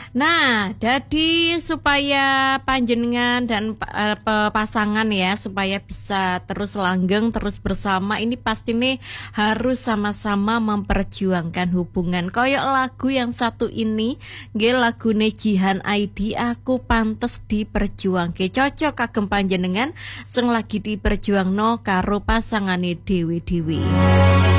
Nah, jadi supaya panjenengan dan pasangan ya, supaya bisa terus langgeng, terus bersama, ini pasti nih harus sama-sama memperjuangkan hubungan. Koyok lagu yang satu ini, nggih lagune Jihan ID, Aku Pantes Diperjuangke. Cocok kagem panjenengan sing lagi diperjuangno karo pasangane dewi-dewi.